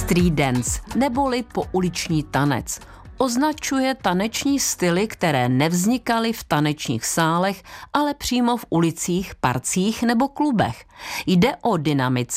Street dance, neboli pouliční tanec, označuje taneční styly, které nevznikaly v tanečních sálech, ale přímo v ulicích, parcích nebo klubech. Jde o dynamické